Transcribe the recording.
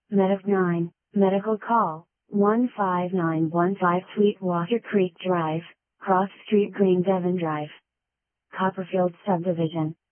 Medic 9, Medical Call, 15915 Sweetwater Creek Drive, Cross Street Green Devon Drive. Copperfield Subdivision.